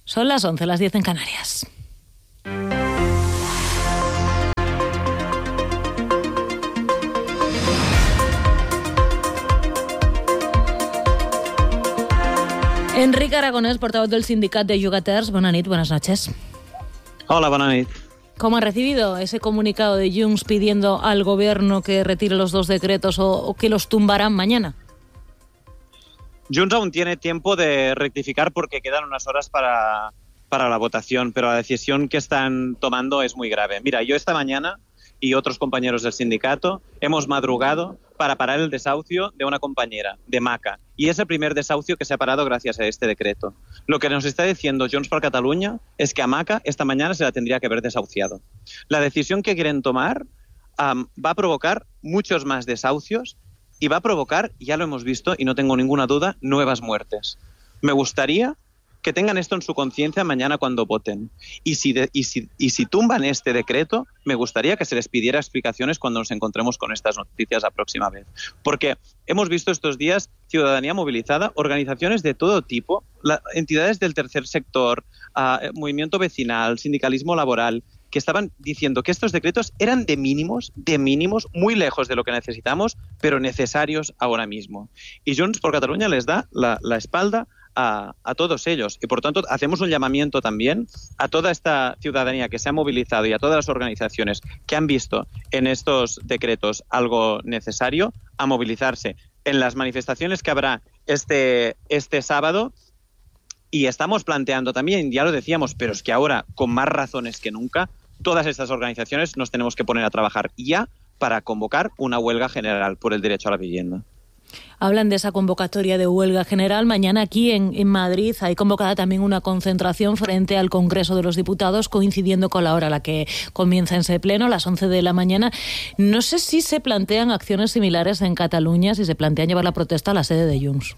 Son las 11, las 10 en Canarias. Enrique Aragonès, portavoz del sindicato de Llogaters. Buenas noches. Hola, buenas noches. ¿Cómo ha recibido ese comunicado de Junts pidiendo al gobierno que retire los 2 decretos o que los tumbarán mañana? Junts aún tiene tiempo de rectificar porque quedan unas horas para la votación, pero la decisión que están tomando es muy grave. Mira, yo esta mañana y otros compañeros del sindicato hemos madrugado para parar el desahucio de una compañera, de Maca, y es el primer desahucio que se ha parado gracias a este decreto. Lo que nos está diciendo Junts per Catalunya es que a Maca esta mañana se la tendría que haber desahuciado. La decisión que quieren tomar va a provocar muchos más desahucios y va a provocar, ya lo hemos visto y no tengo ninguna duda, nuevas muertes. Me gustaría que tengan esto en su conciencia mañana cuando voten. Y si tumban este decreto, me gustaría que se les pidiera explicaciones cuando nos encontremos con estas noticias la próxima vez. Porque hemos visto estos días ciudadanía movilizada, organizaciones de todo tipo, entidades del tercer sector, movimiento vecinal, sindicalismo laboral, que estaban diciendo que estos decretos eran de mínimos, muy lejos de lo que necesitamos, pero necesarios ahora mismo. Y Junts per Catalunya les da la espalda a todos ellos. Y por tanto hacemos un llamamiento también a toda esta ciudadanía que se ha movilizado y a todas las organizaciones que han visto en estos decretos algo necesario, a movilizarse en las manifestaciones que habrá este sábado. Y estamos planteando también, ya lo decíamos, pero es que ahora con más razones que nunca, todas estas organizaciones nos tenemos que poner a trabajar ya para convocar una huelga general por el derecho a la vivienda. Hablan de esa convocatoria de huelga general. Mañana aquí en Madrid hay convocada también una concentración frente al Congreso de los Diputados, coincidiendo con la hora a la que comienza ese pleno, a las 11 de la mañana. No sé si se plantean acciones similares en Cataluña, si se plantean llevar la protesta a la sede de Junts.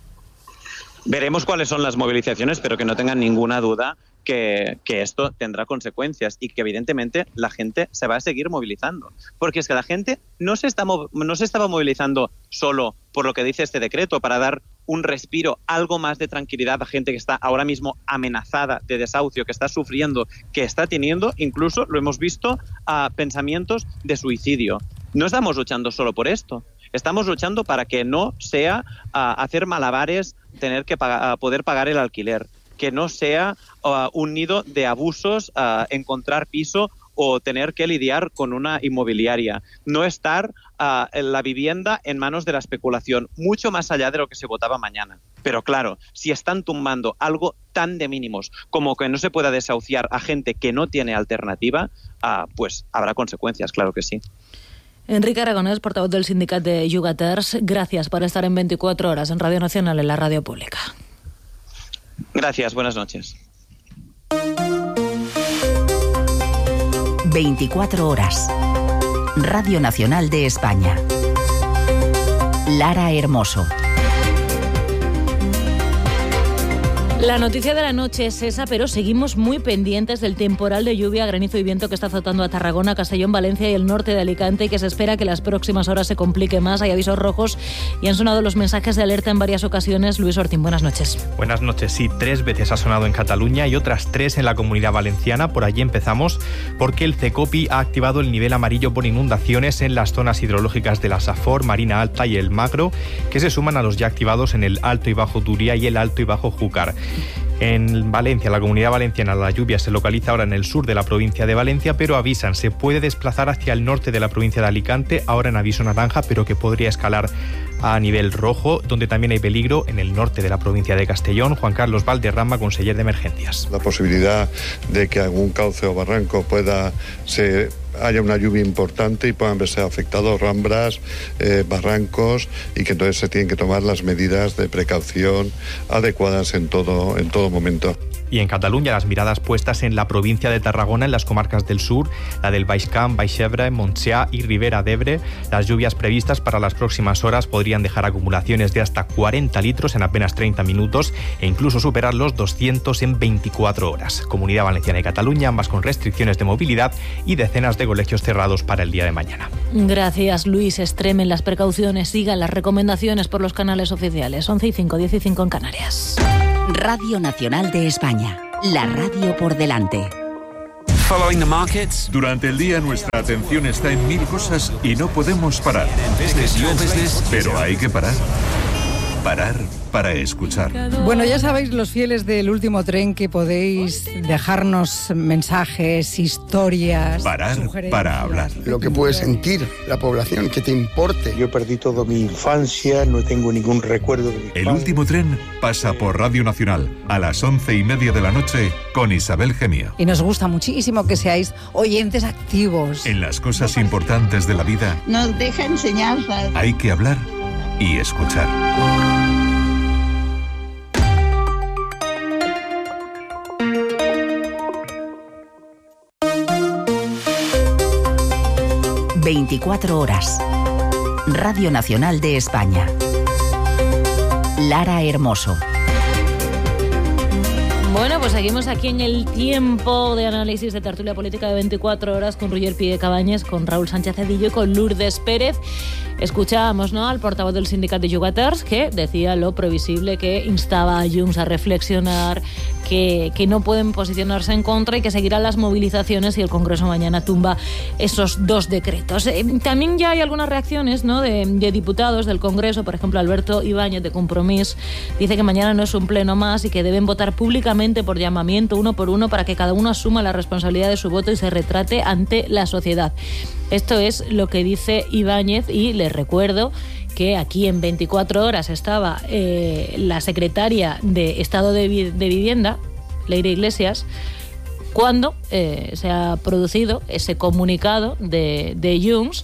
Veremos cuáles son las movilizaciones, pero que no tengan ninguna duda que esto tendrá consecuencias y que evidentemente la gente se va a seguir movilizando. Porque es que la gente no se estaba movilizando solo por lo que dice este decreto, para dar un respiro, algo más de tranquilidad a gente que está ahora mismo amenazada de desahucio, que está sufriendo, que está teniendo, incluso lo hemos visto, pensamientos de suicidio. No estamos luchando solo por esto. Estamos luchando para que no sea hacer malabares, tener que poder pagar el alquiler, que no sea un nido de abusos, encontrar piso o tener que lidiar con una inmobiliaria. No estar en la vivienda en manos de la especulación, mucho más allá de lo que se votaba mañana. Pero claro, si están tumbando algo tan de mínimos como que no se pueda desahuciar a gente que no tiene alternativa, pues habrá consecuencias, claro que sí. Enrique Aragonès, portavoz del sindicato de Llogaters, gracias por estar en 24 horas en Radio Nacional, en la radio pública. Gracias, buenas noches. 24 horas. Radio Nacional de España. Lara Hermoso. La noticia de la noche es esa, pero seguimos muy pendientes del temporal de lluvia, granizo y viento que está azotando a Tarragona, Castellón, Valencia y el norte de Alicante, y que se espera que las próximas horas se complique más. Hay avisos rojos y han sonado los mensajes de alerta en varias ocasiones. Luis Ortín, buenas noches. Buenas noches. Sí, 3 veces ha sonado en Cataluña y otras 3 en la Comunidad Valenciana. Por allí empezamos porque el CECOPI ha activado el nivel amarillo por inundaciones en las zonas hidrológicas de la Safor, Marina Alta y el Magro, que se suman a los ya activados en el Alto y Bajo Turia y el Alto y Bajo Júcar. En Valencia, la Comunidad Valenciana, la lluvia se localiza ahora en el sur de la provincia de Valencia, pero avisan, se puede desplazar hacia el norte de la provincia de Alicante, ahora en aviso naranja, pero que podría escalar a nivel rojo, donde también hay peligro en el norte de la provincia de Castellón. Juan Carlos Valderrama, conseller de Emergencias. La posibilidad de que algún cauce o barranco haya una lluvia importante y puedan verse afectados ramblas, barrancos, y que entonces se tienen que tomar las medidas de precaución adecuadas en todo momento. Y en Cataluña, las miradas puestas en la provincia de Tarragona, en las comarcas del sur, la del Baix Camp, Baix Ebre, Montsià y Ribera d'Ebre. Las lluvias previstas para las próximas horas podrían dejar acumulaciones de hasta 40 litros en apenas 30 minutos e incluso superar los 200 en 24 horas. Comunidad Valenciana y Cataluña, ambas con restricciones de movilidad y decenas de colegios cerrados para el día de mañana. Gracias, Luis. Extremen las precauciones, sigan las recomendaciones por los canales oficiales. 11:05, 10:05 en Canarias. Radio Nacional de España. La radio por delante. Durante el día nuestra atención está en 1000 cosas y no podemos parar. Pero hay que parar. Parar para escuchar. Bueno, ya sabéis, los fieles del Último Tren, que podéis dejarnos mensajes, historias, parar para hablar. Lo que puede sentir la población, que te importe. Yo perdí toda mi infancia, no tengo ningún recuerdo de mi El Último Tren pasa por Radio Nacional a las 11:30 de la noche con Isabel Gemia. Y nos gusta muchísimo que seáis oyentes activos. En las cosas importantes de la vida nos deja enseñanzas. Hay que hablar y escuchar. ...24 horas. Radio Nacional de España. Lara Hermoso. Bueno, pues seguimos aquí en el tiempo de análisis de tertulia política de 24 horas con Roger Pide Cabañes, con Raúl Sánchez Cedillo y con Lourdes Pérez. Escuchábamos, ¿no?, al portavoz del sindicato de Llogaters, que decía lo previsible, que instaba a Junts a reflexionar, que no pueden posicionarse en contra y que seguirán las movilizaciones si el Congreso mañana tumba esos 2 decretos. También ya hay algunas reacciones, ¿no?, de diputados del Congreso. Por ejemplo, Alberto Ibáñez, de Compromís, dice que mañana no es un pleno más y que deben votar públicamente por llamamiento, uno por uno, para que cada uno asuma la responsabilidad de su voto y se retrate ante la sociedad. Esto es lo que dice Ibáñez, y les recuerdo que aquí en 24 horas estaba la secretaria de Estado de Vivienda, Leire Iglesias, cuando se ha producido ese comunicado de Junts.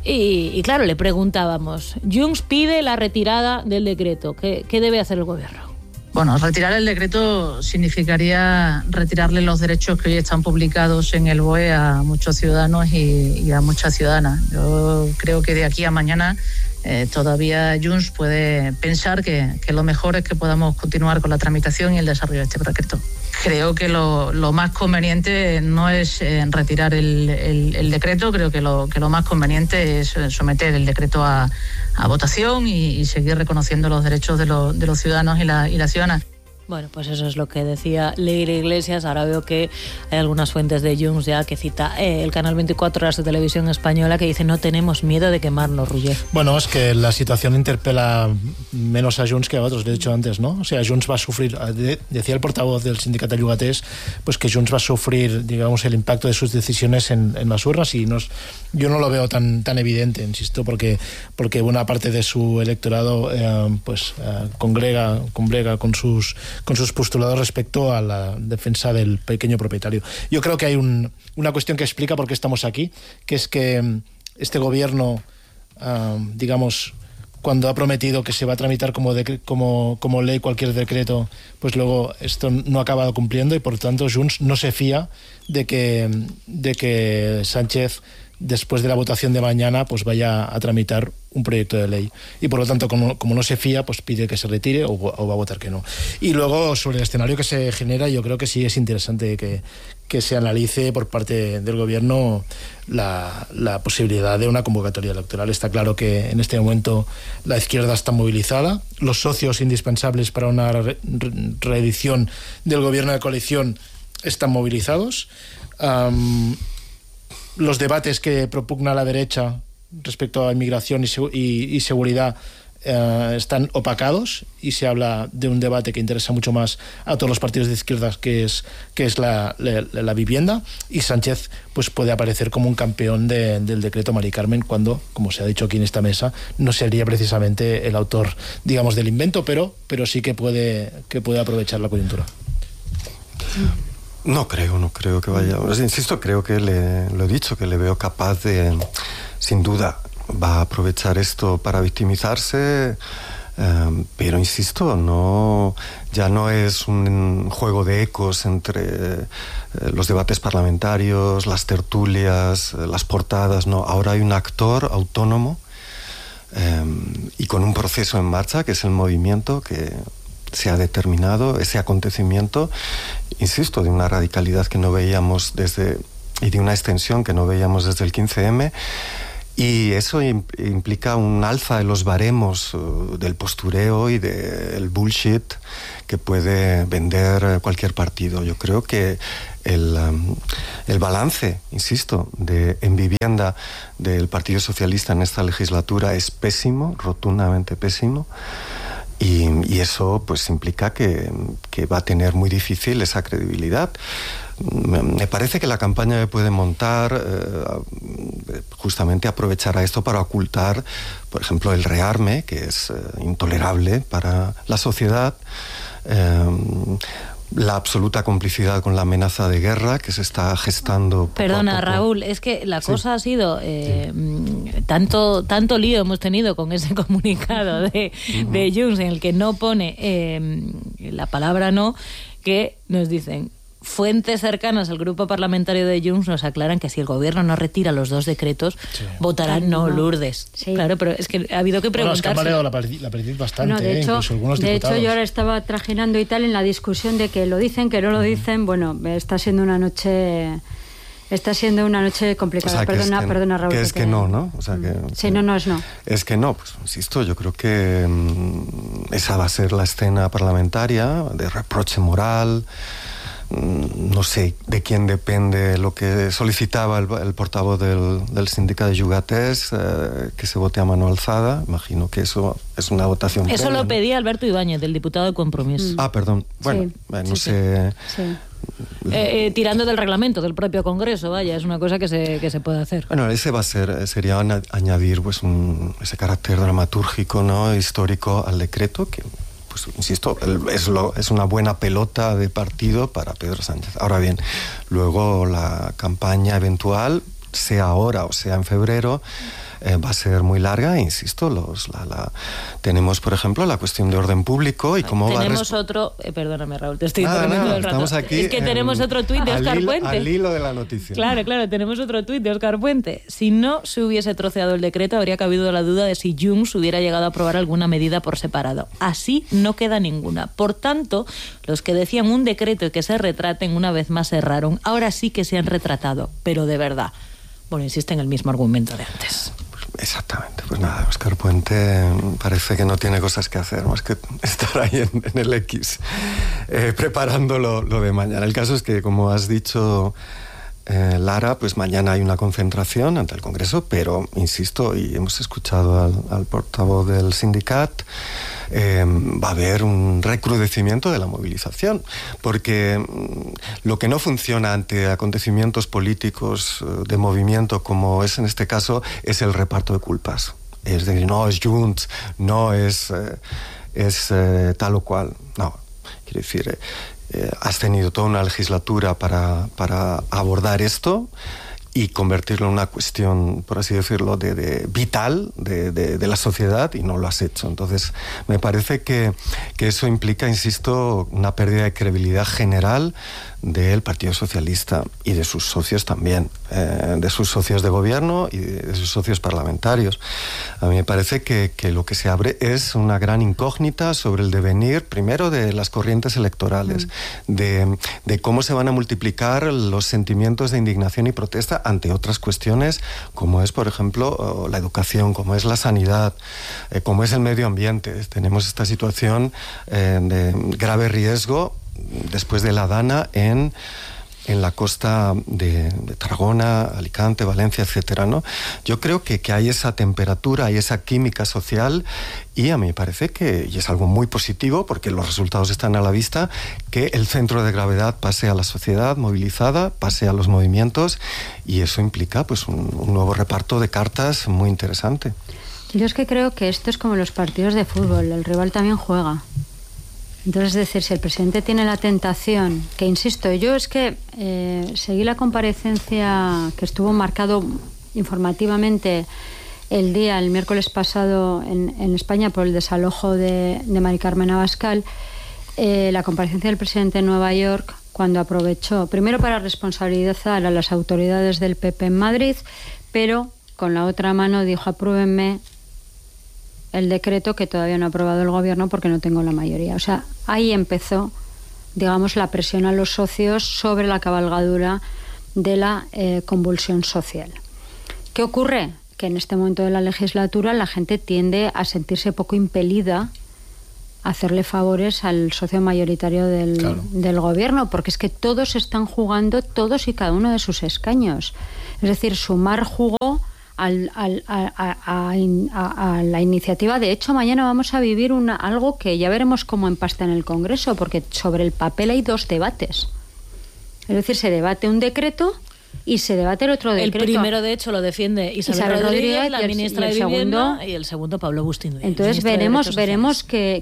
Y claro, le preguntábamos, Junts pide la retirada del decreto. ¿Qué debe hacer el gobierno? Bueno, retirar el decreto significaría retirarle los derechos que hoy están publicados en el BOE a muchos ciudadanos y a muchas ciudadanas. Yo creo que de aquí a mañana todavía Junts puede pensar que lo mejor es que podamos continuar con la tramitación y el desarrollo de este decreto. Creo que lo más conveniente no es retirar el decreto. Creo que lo más conveniente es someter el decreto a votación y seguir reconociendo los derechos de los ciudadanos y las ciudadanas. Bueno, pues eso es lo que decía Leire Iglesias. Ahora veo que hay algunas fuentes de Junts ya que cita el canal 24 horas de televisión española, que dice: no tenemos miedo de quemarnos, Roger. Bueno, es que la situación interpela menos a Junts que a otros, lo he dicho antes, ¿no? O sea, Junts va a sufrir, decía el portavoz del sindicato de Llogaters, pues que Junts va a sufrir, digamos, el impacto de sus decisiones en las urnas, y yo no lo veo tan evidente, insisto, porque buena parte de su electorado congrega con sus postulados respecto a la defensa del pequeño propietario. Yo creo que hay una cuestión que explica por qué estamos aquí, que es que este gobierno, digamos, cuando ha prometido que se va a tramitar como ley cualquier decreto, pues luego esto no ha acabado cumpliendo, y por tanto Junts no se fía de que Sánchez, después de la votación de mañana, pues vaya a tramitar un proyecto de ley, y por lo tanto como no se fía, pues pide que se retire o va a votar que no. Y luego, sobre el escenario que se genera, yo creo que sí es interesante que se analice por parte del gobierno la posibilidad de una convocatoria electoral. Está claro que en este momento la izquierda está movilizada, los socios indispensables para una reedición del gobierno de coalición están movilizados. Los debates que propugna la derecha respecto a inmigración y seguridad están opacados, y se habla de un debate que interesa mucho más a todos los partidos de izquierdas, que es la vivienda, y Sánchez pues puede aparecer como un campeón del decreto Mari Carmen, cuando, como se ha dicho aquí en esta mesa, no sería precisamente el autor, digamos, del invento, pero sí que puede aprovechar la coyuntura. No creo que vaya. Insisto, creo que lo he dicho, que le veo capaz de, sin duda, va a aprovechar esto para victimizarse, pero insisto, ya no es un juego de ecos entre los debates parlamentarios, las tertulias, las portadas, no. Ahora hay un actor autónomo y con un proceso en marcha, que es el movimiento que se ha determinado, ese acontecimiento, insisto, de una radicalidad que no veíamos y de una extensión que no veíamos desde el 15M, Y eso implica un alza de los baremos del postureo y del bullshit que puede vender cualquier partido. Yo creo que el balance, insisto, en vivienda del Partido Socialista en esta legislatura es pésimo, rotundamente pésimo. Y eso pues implica que va a tener muy difícil esa credibilidad. Me parece que la campaña que puede montar justamente aprovechará esto para ocultar, por ejemplo, el rearme, que es intolerable para la sociedad, la absoluta complicidad con la amenaza de guerra que se está gestando. Perdona, Raúl, es que la cosa ha sido tanto lío hemos tenido con ese comunicado de Junts en el que no pone la palabra no, que nos dicen fuentes cercanas al grupo parlamentario de Junts nos aclaran que si el gobierno no retira los 2 decretos, votarán no Lourdes. Sí. Claro, pero es que ha habido que preguntarse. Bueno, es que ha mareado la perdiz bastante, no, de hecho, incluso algunos diputados. De hecho, yo ahora estaba trajinando y tal en la discusión de que lo dicen, que no lo dicen. Bueno, está siendo una noche complicada. O sea, perdona, Raúl. Que es que no. O sea, que, sí, no es no. Es que no, pues insisto, yo creo que esa va a ser la escena parlamentaria de reproche moral. No sé de quién depende lo que solicitaba el portavoz del sindicato de Yugatés, que se vote a mano alzada. Imagino que eso es una votación eso previa, lo pedía Alberto Ibáñez, del diputado de Compromiso. Perdón. Bueno, sí. No sé. Sí. Tirando del reglamento del propio Congreso, vaya, es una cosa que se puede hacer. Bueno, ese sería añadir pues ese carácter dramatúrgico, ¿no?, histórico al decreto, que pues insisto, es una buena pelota de partido para Pedro Sánchez. Ahora bien, luego la campaña eventual, sea ahora o sea en febrero, va a ser muy larga, insisto. Tenemos, por ejemplo, la cuestión de orden público y cómo tenemos otro, perdóname, Raúl, te estoy interrumpiendo el rato. Estamos aquí es que tenemos otro tuit de Óscar Puente. Al hilo de la noticia. Claro, tenemos otro tuit de Óscar Puente. Si no se hubiese troceado el decreto, habría cabido la duda de si Junts hubiera llegado a aprobar alguna medida por separado. Así no queda ninguna. Por tanto, los que decían un decreto y que se retraten, una vez más erraron. Ahora sí que se han retratado, pero de verdad. Bueno, insiste en el mismo argumento de antes. Exactamente, pues nada, Óscar Puente parece que no tiene cosas que hacer más que estar ahí en el X preparando lo de mañana. El caso es que, como has dicho, Lara, pues mañana hay una concentración ante el Congreso, pero insisto, y hemos escuchado al portavoz del sindicat, va a haber un recrudecimiento de la movilización, porque lo que no funciona ante acontecimientos políticos de movimiento, como es en este caso, es el reparto de culpas. Es decir, no es Junts, no es tal o cual. No, quiero decir, has tenido toda una legislatura para abordar esto y convertirlo en una cuestión, por así decirlo, vital de la sociedad, y no lo has hecho. Entonces, me parece que eso implica, insisto, una pérdida de credibilidad general del Partido Socialista y de sus socios también, de sus socios de gobierno y de sus socios parlamentarios. A mí me parece que lo que se abre es una gran incógnita sobre el devenir, primero, de las corrientes electorales, de cómo se van a multiplicar los sentimientos de indignación y protesta ante otras cuestiones, como es, por ejemplo, la educación, como es la sanidad, como es el medio ambiente. Tenemos esta situación de grave riesgo después de la Dana en la costa de Tarragona, Alicante, Valencia, etcétera, ¿no? Yo creo que hay esa temperatura, hay esa química social, y a mí me parece que, y es algo muy positivo porque los resultados están a la vista, que el centro de gravedad pase a la sociedad movilizada, pase a los movimientos, y eso implica pues un nuevo reparto de cartas muy interesante. Yo es que creo que esto es como los partidos de fútbol, el rival también juega. Entonces, es decir, si el presidente tiene la tentación, que insisto, yo es que seguí la comparecencia que estuvo marcado informativamente el miércoles pasado en España por el desalojo de Mari Carmen Abascal, la comparecencia del presidente en Nueva York, cuando aprovechó, primero para responsabilizar a las autoridades del PP en Madrid, pero con la otra mano dijo: apruébenme el decreto que todavía no ha aprobado el gobierno porque no tengo la mayoría. O sea, ahí empezó, digamos, la presión a los socios sobre la cabalgadura de la convulsión social. ¿Qué ocurre? que en este momento de la legislatura la gente tiende a sentirse poco impelida a hacerle favores al socio mayoritario del gobierno, porque es que todos están jugando, todos y cada uno de sus escaños. Es decir, Sumar jugó a la iniciativa. De hecho, mañana vamos a vivir algo que ya veremos cómo empasta en el Congreso, porque sobre el papel hay 2 debates. Es decir, se debate un decreto y se debate el otro decreto. El primero, de hecho, lo defiende Isabel Rodríguez, la ministra de Vivienda, y el segundo, Pablo Bustín. Entonces veremos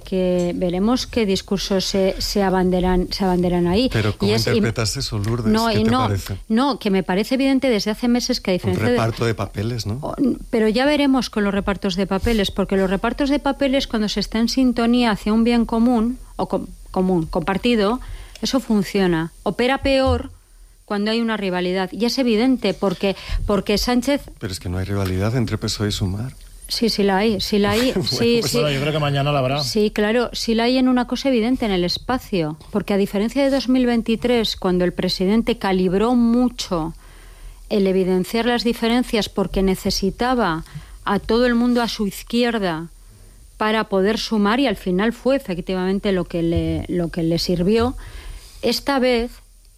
qué discursos se abanderan ahí. Pero ¿cómo interpretas eso, Lourdes? ¿Qué te parece? No, que me parece evidente desde hace meses que a diferencia un reparto de papeles, ¿no? Pero ya veremos con los repartos de papeles, porque los repartos de papeles, cuando se está en sintonía hacia un bien común, o compartido, eso funciona. Opera peor cuando hay una rivalidad. Y es evidente, porque Sánchez... Pero es que no hay rivalidad entre PSOE y Sumar. Sí la hay. Bueno, yo creo que mañana la habrá. Sí, claro, sí la hay en una cosa evidente, en el espacio. Porque a diferencia de 2023, cuando el presidente calibró mucho el evidenciar las diferencias porque necesitaba a todo el mundo a su izquierda para poder sumar, y al final fue efectivamente lo que le sirvió, esta vez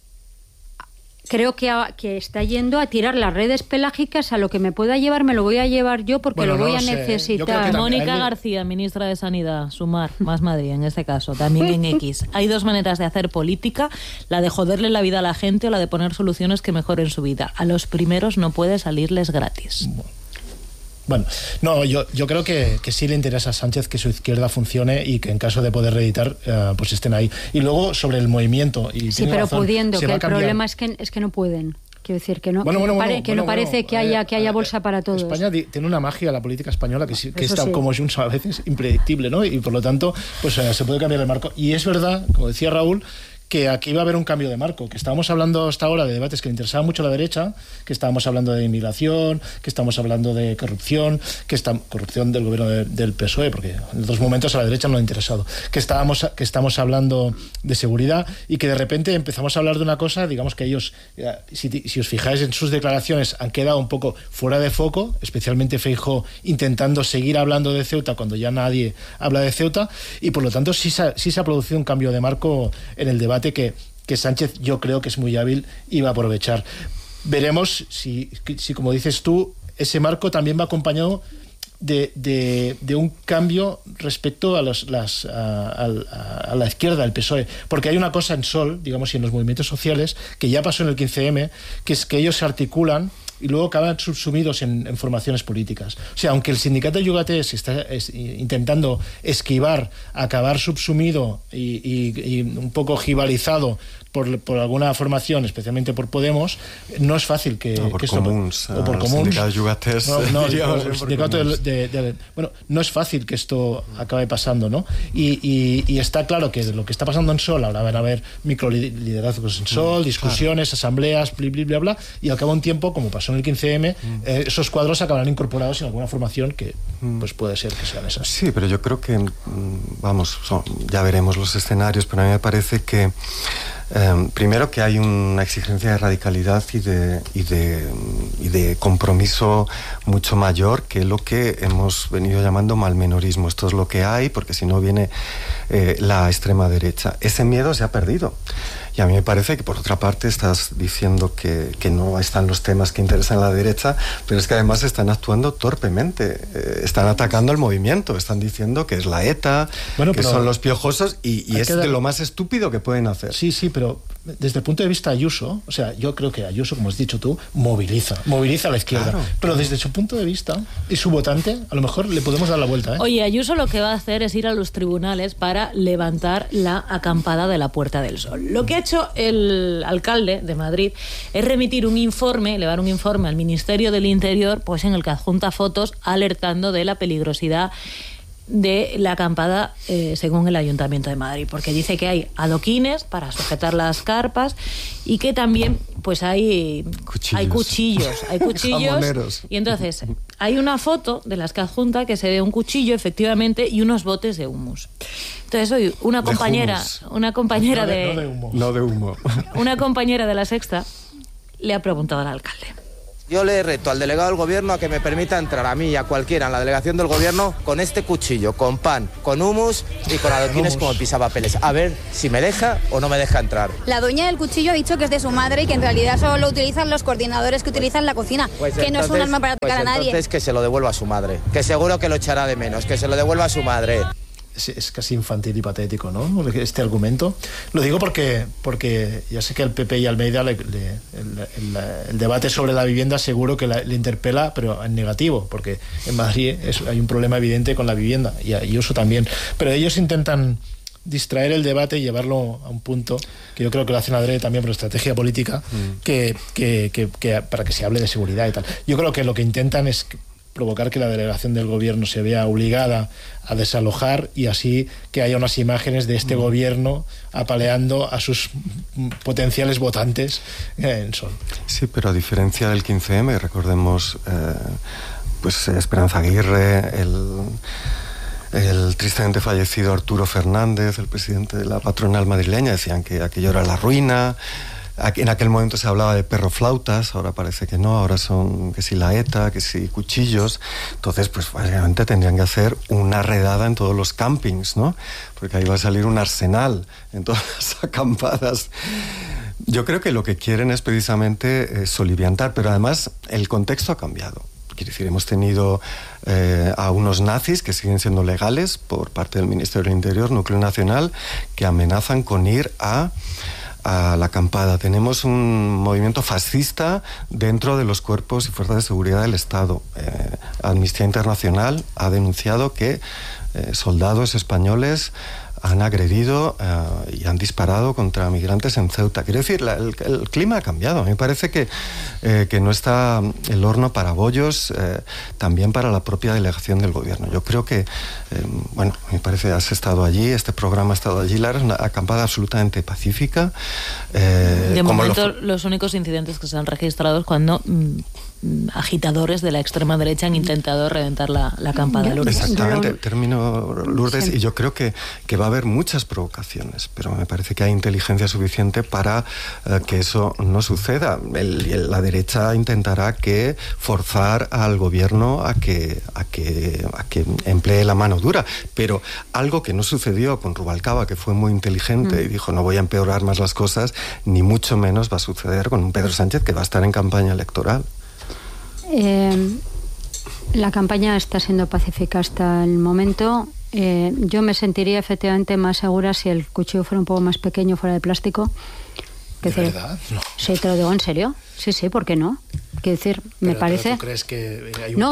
creo que está yendo a tirar las redes pelágicas. A lo que me pueda llevar me lo voy a llevar yo, porque lo voy a necesitar. Mónica García, ministra de Sanidad, Sumar, Más Madrid en este caso, también en X. Hay 2 maneras de hacer política: la de joderle la vida a la gente o la de poner soluciones que mejoren su vida. A los primeros no puede salirles gratis. Bueno, no, yo creo que sí le interesa a Sánchez que su izquierda funcione y que en caso de poder reeditar, pues estén ahí. Y luego sobre el movimiento... Sí, pero razón, pudiendo, que el problema es que no pueden. Quiero decir, que no parece que haya bolsa para todos. España tiene una magia, la política española, que está sí, como Junts a veces impredictible, ¿no? Y por lo tanto, pues se puede cambiar el marco. Y es verdad, como decía Raúl, que aquí va a haber un cambio de marco, que estábamos hablando hasta ahora de debates que le interesaban mucho a la derecha, que estábamos hablando de inmigración, que estamos hablando de corrupción, corrupción del gobierno del PSOE, porque en 2 momentos a la derecha no le ha interesado, que estamos hablando de seguridad, y que de repente empezamos a hablar de una cosa, digamos que ellos, si os fijáis en sus declaraciones, han quedado un poco fuera de foco, especialmente Feijóo intentando seguir hablando de Ceuta cuando ya nadie habla de Ceuta, y por lo tanto sí se ha producido un cambio de marco en el debate que Sánchez, yo creo que es muy hábil y va a aprovechar. Veremos si como dices tú, ese marco también va acompañado de un cambio respecto a la izquierda, al PSOE, porque hay una cosa en Sol, digamos, y en los movimientos sociales, que ya pasó en el 15M, que es que ellos se articulan y luego acaban subsumidos en formaciones políticas. O sea, aunque el sindicato de Yugatés está intentando esquivar, acabar subsumido y un poco jibalizado por alguna formación, especialmente por Podemos, no es fácil que por esto... Comuns, o por Comuns. Sindicato de Yugatés. Bueno, no es fácil que esto acabe pasando, ¿no? Y está claro que lo que está pasando en Sol, ahora van a haber microliderazgos en Sol, discusiones, asambleas, bla, bla, y al cabo de un tiempo, como pasó en el 15M, esos cuadros acabarán incorporados en alguna formación que pues puede ser que sean esas. Sí, pero yo creo que, ya veremos los escenarios, pero a mí me parece que primero que hay una exigencia de radicalidad y de compromiso mucho mayor que lo que hemos venido llamando malmenorismo. Esto es lo que hay, porque si no viene la extrema derecha. Ese miedo se ha perdido. Y a mí me parece que, por otra parte, estás diciendo que no están los temas que interesan a la derecha, pero es que además están actuando torpemente. Están atacando al movimiento, están diciendo que es la ETA, que son los piojosos, y es de lo más estúpido que pueden hacer. Sí, pero desde el punto de vista Ayuso, o sea, yo creo que Ayuso, como has dicho tú, moviliza a la izquierda. Claro. Pero desde su punto de vista y su votante, a lo mejor le podemos dar la vuelta. Oye, Ayuso lo que va a hacer es ir a los tribunales para levantar la acampada de la Puerta del Sol. Lo que ha hecho el alcalde de Madrid es remitir elevar un informe al Ministerio del Interior, pues en el que adjunta fotos alertando de la peligrosidad de la acampada según el Ayuntamiento de Madrid, porque dice que hay adoquines para sujetar las carpas y que también pues hay cuchillos y entonces hay una foto de las que adjunta que se ve un cuchillo efectivamente y unos botes de humus. Entonces hoy una compañera de humo. una compañera de La Sexta le ha preguntado al alcalde: Yo le reto al delegado del gobierno a que me permita entrar a mí y a cualquiera en la delegación del gobierno con este cuchillo, con pan, con hummus y con adoquines como pisapapeles. A ver si me deja o no me deja entrar. La dueña del cuchillo ha dicho que es de su madre y que en realidad solo lo utilizan los coordinadores que utilizan la cocina, pues que entonces, no es un arma para atacar a nadie. Entonces que se lo devuelva a su madre, que seguro que lo echará de menos, que se lo devuelva a su madre. Es casi infantil y patético, ¿no?, este argumento. Lo digo porque ya sé que al PP y a Almeida el debate sobre la vivienda seguro que le interpela, pero en negativo, porque en Madrid hay un problema evidente con la vivienda, y Ayuso también. Pero ellos intentan distraer el debate y llevarlo a un punto que yo creo que lo hacen adrede también por estrategia política, que para que se hable de seguridad y tal. Yo creo que lo que intentan es provocar que la delegación del gobierno se vea obligada a desalojar y así que haya unas imágenes de este gobierno apaleando a sus potenciales votantes en Sol. Sí, pero a diferencia del 15M, recordemos pues Esperanza Aguirre, el tristemente fallecido Arturo Fernández, el presidente de la patronal madrileña, decían que aquello era la ruina. En aquel momento se hablaba de perroflautas, ahora parece que no, ahora son que si la ETA, que si cuchillos. Entonces, pues básicamente tendrían que hacer una redada en todos los campings, ¿no? Porque ahí va a salir un arsenal en todas las acampadas. Yo creo que lo que quieren es precisamente soliviantar, pero además el contexto ha cambiado. Quiere decir, hemos tenido a unos nazis que siguen siendo legales por parte del Ministerio del Interior, Núcleo Nacional, que amenazan con ir a la acampada. Tenemos un movimiento fascista dentro de los cuerpos y fuerzas de seguridad del Estado. Amnistía Internacional ha denunciado que soldados españoles han agredido y han disparado contra migrantes en Ceuta. Quiero decir, el clima ha cambiado. A mí me parece que no está el horno para bollos, también para la propia delegación del gobierno. Yo creo que, bueno, me parece, has estado allí, este programa ha estado allí, Lara, es una acampada absolutamente pacífica. De momento, los únicos incidentes que se han registrado es cuando agitadores de la extrema derecha han intentado reventar la acampada. Lourdes. Exactamente, termino, Lourdes, sí. Y yo creo que va a haber muchas provocaciones, pero me parece que hay inteligencia suficiente para que eso no suceda. La derecha intentará forzar al gobierno a que emplee la mano dura, pero algo que no sucedió con Rubalcaba, que fue muy inteligente y dijo no voy a empeorar más las cosas, ni mucho menos va a suceder con un Pedro Sánchez que va a estar en campaña electoral. La campaña está siendo pacífica hasta el momento. Yo me sentiría efectivamente más segura si el cuchillo fuera un poco más pequeño, fuera de plástico. ¿De verdad? No. Sí, te lo digo en serio. Sí, ¿por qué no? Quiero decir, me parece... ¿Tú crees que hay un No,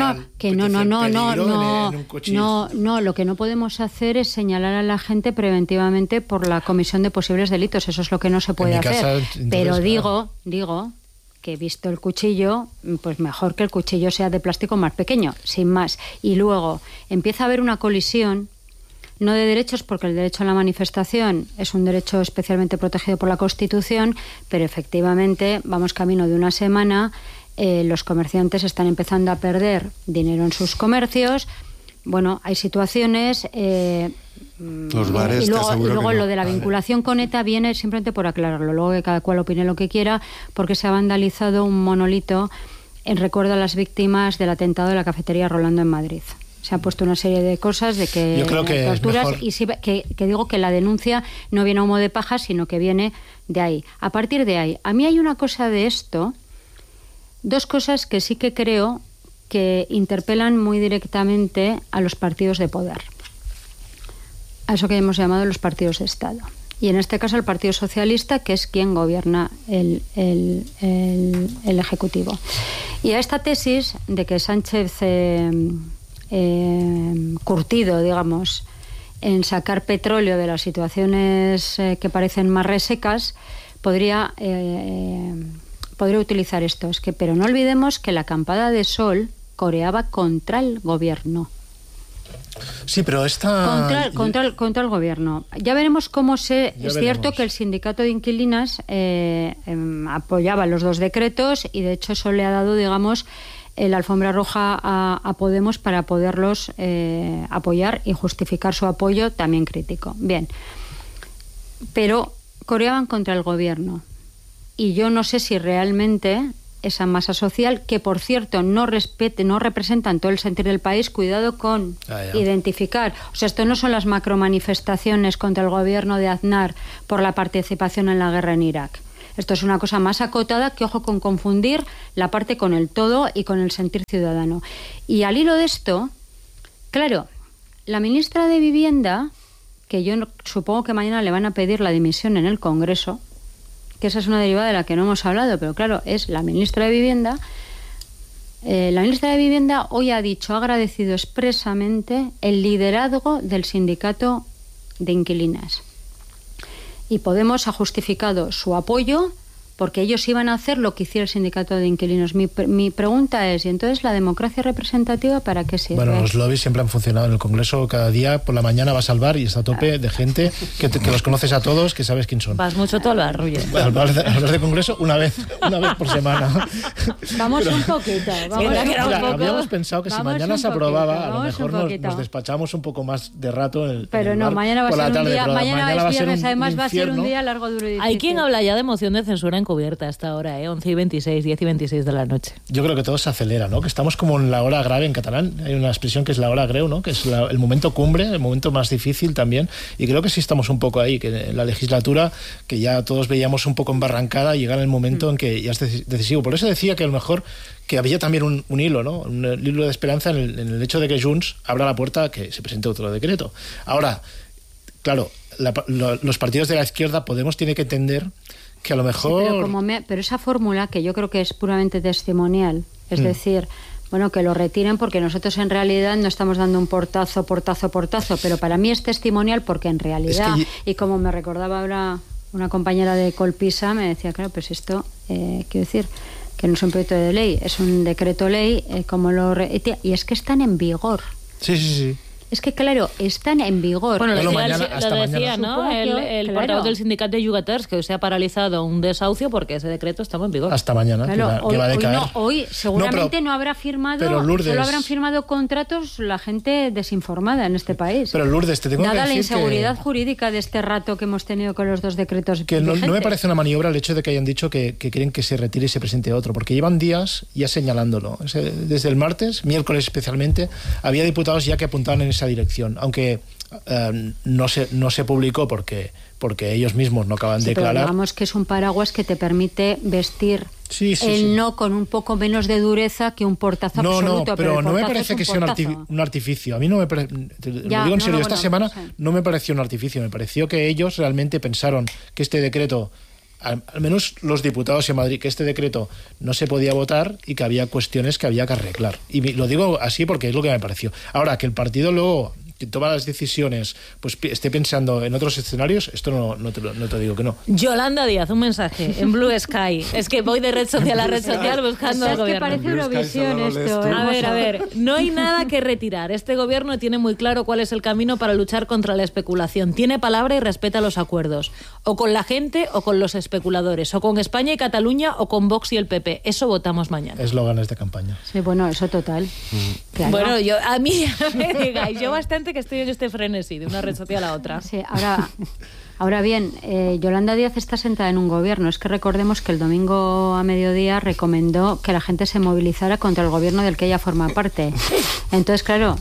lo que no podemos hacer es señalar a la gente preventivamente por la comisión de posibles delitos. Eso es lo que no se puede hacer. Pero digo que visto el cuchillo, pues mejor que el cuchillo sea de plástico más pequeño, sin más. Y luego empieza a haber una colisión, no de derechos, porque el derecho a la manifestación es un derecho especialmente protegido por la Constitución, pero efectivamente vamos camino de una semana, los comerciantes están empezando a perder dinero en sus comercios. Bueno, hay situaciones... Los bares, y luego no. Lo de la vinculación con ETA viene simplemente por aclararlo, luego que cada cual opine lo que quiera, porque se ha vandalizado un monolito en recuerdo a las víctimas del atentado de la cafetería Rolando en Madrid. Se han puesto una serie de cosas de que yo creo que torturas, mejor... y sí, que digo que la denuncia no viene a humo de paja, sino que viene de ahí. A partir de ahí, a mí hay una cosa de esto, dos cosas que sí que creo que interpelan muy directamente a los partidos de poder, a eso que hemos llamado los partidos de Estado. Y en este caso el Partido Socialista, que es quien gobierna el Ejecutivo. Y a esta tesis de que Sánchez, curtido, digamos, en sacar petróleo de las situaciones que parecen más resecas, podría utilizar esto. Pero no olvidemos que la acampada de coreaba contra el gobierno. Sí, pero esta... Contra el gobierno. Ya veremos cómo es cierto que el sindicato de inquilinas apoyaba los dos decretos y de hecho eso le ha dado, digamos, la alfombra roja a Podemos para poderlos apoyar y justificar su apoyo también crítico. Bien, pero coreaban contra el gobierno y yo no sé si realmente esa masa social que, por cierto, no representan todo el sentir del país. Cuidado con identificar. O sea, esto no son las macromanifestaciones contra el gobierno de Aznar por la participación en la guerra en Irak. Esto es una cosa más acotada, que ojo con confundir la parte con el todo y con el sentir ciudadano. Y al hilo de esto, claro, la ministra de Vivienda, que yo supongo que mañana le van a pedir la dimisión en el Congreso, que esa es una derivada de la que no hemos hablado, pero claro, es la ministra de Vivienda. La ministra de Vivienda hoy ha agradecido expresamente el liderazgo del sindicato de inquilinas. Y Podemos ha justificado su apoyo porque ellos iban a hacer lo que hiciera el sindicato de inquilinos. Mi pregunta es, ¿y entonces la democracia representativa para qué sirve? Bueno, los lobbies siempre han funcionado en el Congreso. Cada día por la mañana vas al bar y está a tope de gente que los conoces a todos, que sabes quién son. Vas mucho todo al bar, Ruller. Al bar de Congreso una vez por semana. Vamos un poquito. Habíamos pensado que si mañana se aprobaba, a lo mejor nos despachamos un poco más de rato en el Pero no, mañana va a ser un día, mañana es viernes, además va a ser un día largo, duro y difícil. Hay quien habla ya de moción de censura encubierta hasta ahora, 11 y 26, 10 y 26 de la noche. Yo creo que todo se acelera, ¿no? Que estamos como en la hora grave en catalán. Hay una expresión que es la hora greu, ¿no? Que es el momento cumbre, el momento más difícil también. Y creo que sí estamos un poco ahí, que en la legislatura, que ya todos veíamos un poco embarrancada, llegar el momento en que ya es decisivo. Por eso decía que a lo mejor que había también un hilo, ¿no? Un hilo de esperanza en el hecho de que Junts abra la puerta a que se presente otro decreto. Ahora, claro, los partidos de la izquierda, Podemos tiene que entender que a lo mejor... Sí, pero esa fórmula, que yo creo que es puramente testimonial, es decir, bueno, que lo retiren porque nosotros en realidad no estamos dando un portazo, pero para mí es testimonial porque en realidad, y como me recordaba ahora una compañera de Colpisa, me decía, claro, pues esto, quiero decir, que no es un proyecto de ley, es un decreto ley, y es que están en vigor. Sí. Es que, claro, están en vigor. Bueno, lo decía, ¿no? El portavoz del sindicato de Llogaters, que hoy se ha paralizado un desahucio porque ese decreto estaba en vigor. Hasta mañana, claro, que va a decaer. Hoy seguramente no habrá firmado, solo habrán firmado contratos la gente desinformada en este país. Pero Lourdes, te tengo que decir Dada la inseguridad jurídica de este rato que hemos tenido con los dos decretos que no me parece una maniobra el hecho de que hayan dicho que quieren que se retire y se presente otro, porque llevan días ya señalándolo. Desde el martes, miércoles especialmente, había diputados ya que apuntaban en esa dirección, aunque no se publicó porque ellos mismos no acaban de declarar. Pero digamos que es un paraguas que te permite vestir no con un poco menos de dureza que un portazo absoluto. No, pero no me parece que sea un artificio. A mí no me parece, lo digo en serio, esta semana no me pareció un artificio, me pareció que ellos realmente pensaron que este decreto, al menos los diputados en Madrid, que este decreto no se podía votar y que había cuestiones que había que arreglar. Y lo digo así porque es lo que me pareció. Ahora, que el partido luego que toma las decisiones pues esté pensando en otros escenarios, esto no te digo que no. Yolanda Díaz, un mensaje en Blue Sky. Es que voy de red social a red social buscando al gobierno. Es que parece Eurovisión esto. A ver, no hay nada que retirar. Este gobierno tiene muy claro cuál es el camino para luchar contra la especulación. Tiene palabra y respeta los acuerdos. O con la gente o con los especuladores. O con España y Cataluña o con Vox y el PP. Eso votamos mañana. Eslóganes de campaña. Sí, bueno, eso total. Claro. Bueno, a mí ya me digáis, yo bastante que estoy en este frenesí de una red social a otra. Sí, ahora bien, Yolanda Díaz está sentada en un gobierno. Es que recordemos que el domingo a mediodía recomendó que la gente se movilizara contra el gobierno del que ella forma parte. Entonces, claro,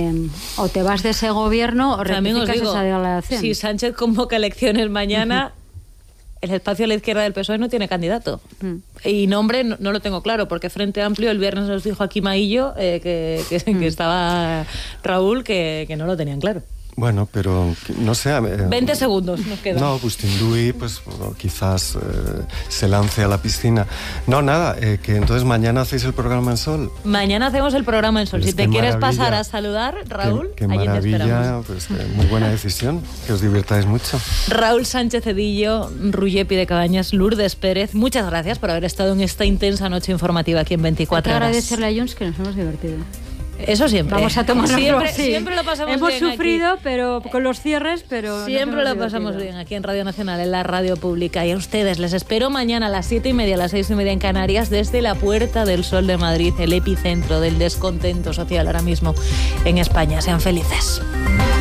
o te vas de ese gobierno o rectificas esa declaración. Si Sánchez convoca elecciones mañana, el espacio a la izquierda del PSOE no tiene candidato. Y nombre no lo tengo claro, porque Frente Amplio el viernes nos dijo aquí Maillo que estaba Raúl, que no lo tenían claro. Bueno, pero no sé... 20 segundos nos quedan. No, Bustinduy, pues quizás se lance a la piscina. No, nada, que entonces mañana hacéis el programa en Sol. Mañana hacemos el programa en Sol. Pues si te quieres pasar a saludar, Raúl, qué allí maravilla, te esperamos. Pues muy buena decisión, que os divirtáis mucho. Raúl Sánchez Cedillo, Ruyepi de Cabañas, Lourdes Pérez, muchas gracias por haber estado en esta intensa noche informativa aquí en 24 horas. Agradecerle a Junts que nos hemos divertido. Eso siempre. Vamos a tomarlo así. Siempre lo pasamos Hemos bien. Hemos sufrido, aquí. Pero con los cierres, pero siempre lo pasamos bien aquí en Radio Nacional, en la radio pública. Y a ustedes les espero mañana a las 7:30, a las 6:30 en Canarias, desde la Puerta del Sol de Madrid, el epicentro del descontento social ahora mismo en España. Sean felices.